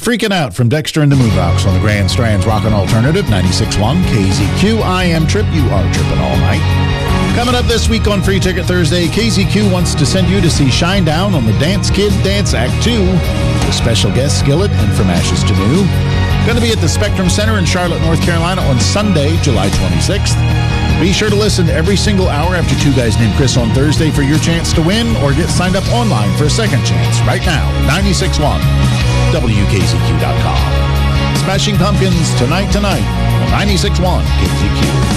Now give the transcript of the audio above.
Freaking Out from Dexter and the Moonrocks on the Grand Strand's Rockin' Alternative, 96.1 KZQ. I am Trip. You are tripping all night. Coming up this week on Free Ticket Thursday, KZQ wants to send you to see Shinedown on the Dance Kid Dance Act 2 with special guest Skillet and From Ashes to New. Going to be at the Spectrum Center in Charlotte, North Carolina on Sunday, July 26th. Be sure to listen every single hour after Two Guys Named Chris on Thursday for your chance to win, or get signed up online for a second chance right now. 96.1 WKZQ.com. Smashing Pumpkins tonight on 96.1 KZQ.